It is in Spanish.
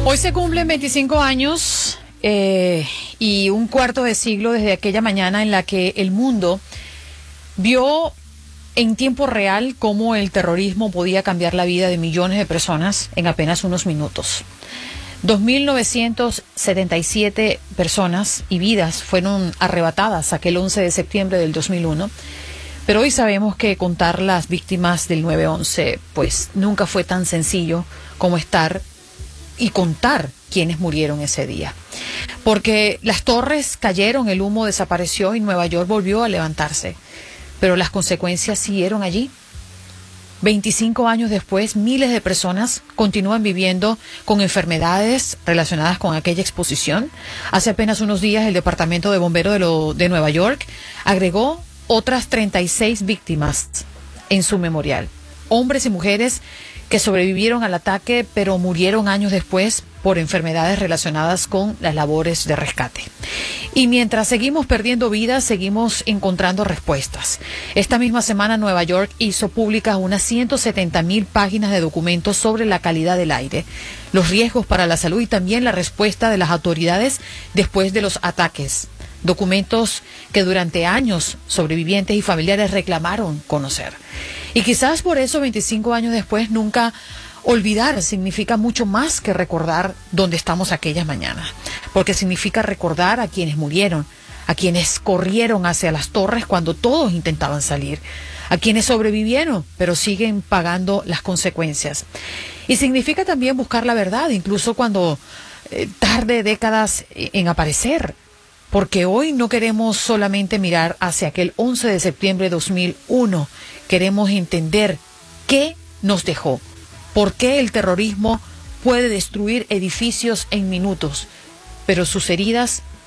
Hoy se cumplen 25 años y un cuarto de siglo desde aquella mañana en la que el mundo vio en tiempo real cómo el terrorismo podía cambiar la vida de millones de personas en apenas unos minutos. 2.977 personas y vidas fueron arrebatadas aquel 11 de septiembre del 2001, pero hoy sabemos que contar las víctimas del 9/11 pues nunca fue tan sencillo como estar y contar quienes murieron ese día. Porque las torres cayeron, el humo desapareció y Nueva York volvió a levantarse. Pero las consecuencias siguieron allí. 25 años después, miles de personas continúan viviendo con enfermedades relacionadas con aquella exposición. Hace apenas unos días, el Departamento de Bomberos de Nueva York agregó otras 36 víctimas en su memorial. Hombres y mujeres que sobrevivieron al ataque, pero murieron años después por enfermedades relacionadas con las labores de rescate. Y mientras seguimos perdiendo vidas, seguimos encontrando respuestas. Esta misma semana Nueva York hizo públicas unas 170.000 páginas de documentos sobre la calidad del aire, los riesgos para la salud y también la respuesta de las autoridades después de los ataques. Documentos que durante años sobrevivientes y familiares reclamaron conocer. Y quizás por eso 25 años después nunca olvidar significa mucho más que recordar dónde estamos aquellas mañanas, porque significa recordar a quienes murieron, a quienes corrieron hacia las torres cuando todos intentaban salir, a quienes sobrevivieron pero siguen pagando las consecuencias. Y significa también buscar la verdad, incluso cuando tarde décadas en aparecer, porque hoy no queremos solamente mirar hacia aquel 11 de septiembre de 2001, queremos entender qué nos dejó. ¿Por qué el terrorismo puede destruir edificios en minutos, pero sus heridas